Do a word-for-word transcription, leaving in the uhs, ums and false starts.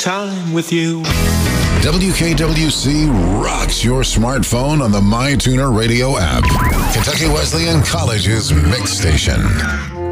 time with you. W K W C rocks your smartphone on the MyTuner Radio app. Kentucky Wesleyan College's mix station.